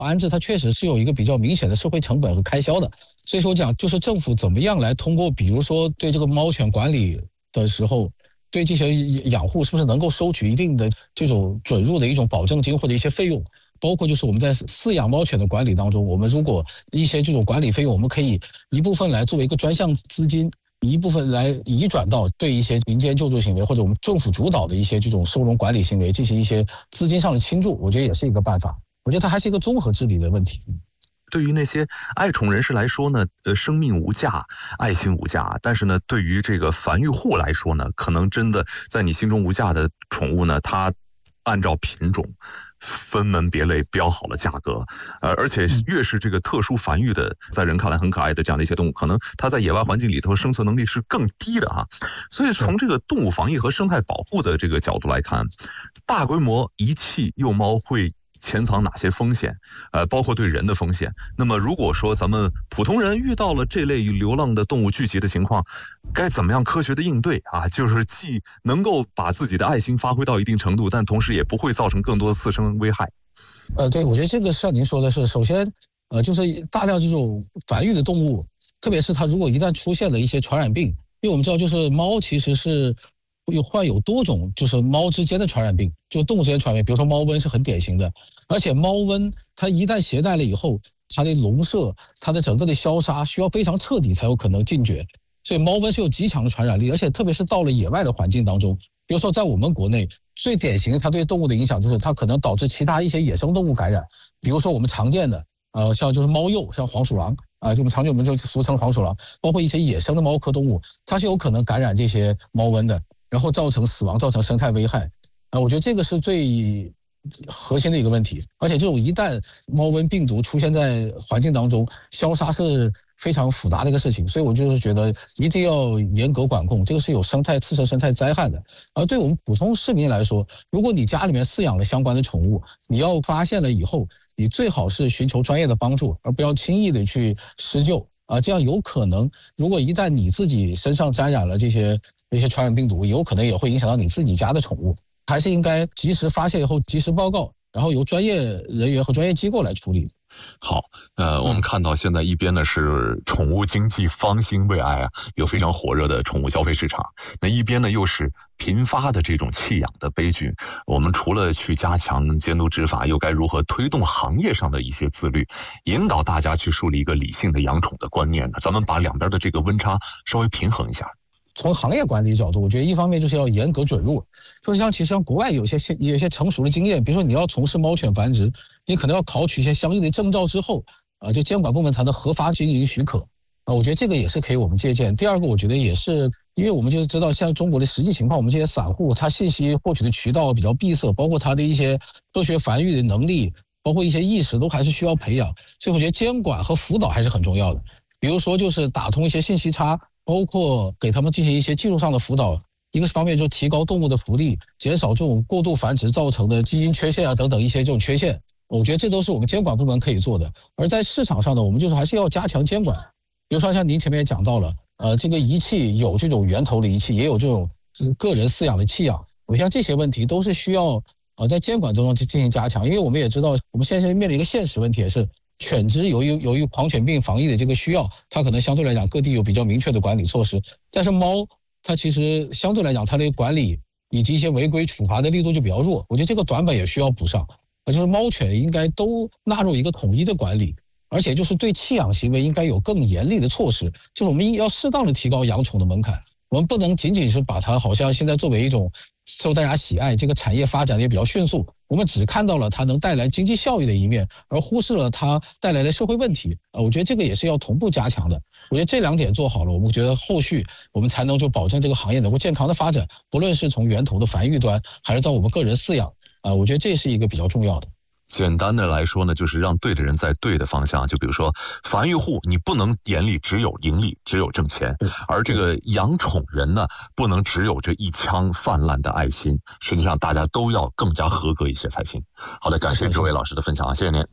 安置它确实是有一个比较明显的社会成本和开销的。所以说讲就是政府怎么样来通过比如说对这个猫犬管理的时候，对这些养护是不是能够收取一定的这种准入的一种保证金或者一些费用，包括就是我们在饲养猫犬的管理当中，我们如果一些这种管理费用，我们可以一部分来作为一个专项资金，一部分来移转到对一些民间救助行为或者我们政府主导的一些这种收容管理行为进行一些资金上的倾注，我觉得也是一个办法。我觉得它还是一个综合治理的问题。 对于那些爱宠人士来说呢，生命无价，爱心无价。但是呢，对于这个繁育户来说呢，可能真的在你心中无价的宠物呢，它按照品种分门别类标好了价格，而且越是这个特殊繁育的，在人看来很可爱的这样的一些动物，可能它在野外环境里头生存能力是更低的哈。所以从这个动物防疫和生态保护的这个角度来看，大规模遗弃幼猫会潜藏哪些风险？包括对人的风险。那么如果说咱们普通人遇到了这类流浪的动物聚集的情况，该怎么样科学的应对啊？就是既能够把自己的爱心发挥到一定程度，但同时也不会造成更多的次生危害。 对，我觉得这个像您说的是，首先就是大量这种繁育的动物，特别是它如果一旦出现了一些传染病，因为我们知道就是猫其实是患有多种就是猫之间的传染病，就动物之间传染病，比如说猫瘟是很典型的，而且猫瘟它一旦携带了以后，它的笼舍、它的整个的消杀需要非常彻底才有可能禁绝，所以猫瘟是有极强的传染力，而且特别是到了野外的环境当中，比如说在我们国内最典型的它对动物的影响就是它可能导致其他一些野生动物感染，比如说我们常见的像就是猫鼬，像黄鼠狼就我们常见我们就俗称黄鼠狼，包括一些野生的猫科动物，它是有可能感染这些猫瘟的，然后造成死亡，造成生态危害。我觉得这个是最核心的一个问题。而且这种一旦猫瘟病毒出现在环境当中，消杀是非常复杂的一个事情，所以我就是觉得一定要严格管控，这个是有次生生态灾害的。而对我们普通市民来说，如果你家里面饲养了相关的宠物，你要发现了以后，你最好是寻求专业的帮助，而不要轻易的去施救。这样有可能，如果一旦你自己身上沾染了这些传染病毒，有可能也会影响到你自己家的宠物，还是应该及时发现以后及时报告，然后由专业人员和专业机构来处理。 好，我们看到现在一边呢是宠物经济方兴未艾啊，有非常火热的宠物消费市场，那一边呢又是频发的这种弃养的悲剧。我们除了去加强监督执法，又该如何推动行业上的一些自律，引导大家去树立一个理性的养宠的观念呢？咱们把两边的这个温差稍微平衡一下。 从行业管理角度，我觉得一方面就是要严格准入，就像其实像国外有些成熟的经验，比如说你要从事猫犬繁殖，你可能要考取一些相应的证照之后，就监管部门才能合法经营许可。我觉得这个也是可以我们借鉴。第二个，我觉得也是因为我们就知道现在中国的实际情况，我们这些散户他信息获取的渠道比较闭塞，包括他的一些科学繁育的能力，包括一些意识都还是需要培养。所以我觉得监管和辅导还是很重要的。比如说就是打通一些信息差，包括给他们进行一些技术上的辅导，一个方面就提高动物的福利，减少这种过度繁殖造成的基因缺陷等等一些这种缺陷，我觉得这都是我们监管部门可以做的。而在市场上呢，我们就是还是要加强监管，比如说像您前面也讲到了，这个仪器有这种源头的仪器，也有这种个人饲养的弃养，我想这些问题都是需要在监管中去进行加强，因为我们也知道我们现在面临一个现实问题，也是犬只由于狂犬病防疫的这个需要，它可能相对来讲各地有比较明确的管理措施，但是猫它其实相对来讲它的管理以及一些违规处罚的力度就比较弱，我觉得这个短板也需要补上，就是猫犬应该都纳入一个统一的管理，而且就是对弃养行为应该有更严厉的措施，就是我们要适当的提高养宠的门槛，我们不能仅仅是把它好像现在作为一种受大家喜爱，这个产业发展也比较迅速，我们只看到了它能带来经济效益的一面，而忽视了它带来的社会问题。我觉得这个也是要同步加强的。我觉得这两点做好了，我们觉得后续我们才能就保证这个行业能够健康的发展，不论是从源头的繁育端，还是在我们个人饲养，我觉得这是一个比较重要的。 简单的来说呢，就是让对的人在对的方向。就比如说繁育户，你不能眼里只有盈利，只有挣钱，而这个养宠人呢，不能只有这一腔泛滥的爱心。实际上大家都要更加合格一些才行。好的，感谢这位老师的分享啊，谢谢您。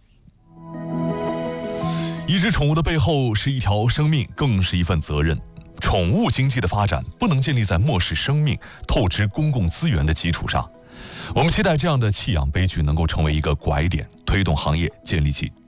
一只宠物的背后是一条生命，更是一份责任。宠物经济的发展不能建立在漠视生命、透支公共资源的基础上。 我们期待这样的弃养悲剧能够成为一个拐点，推动行业建立起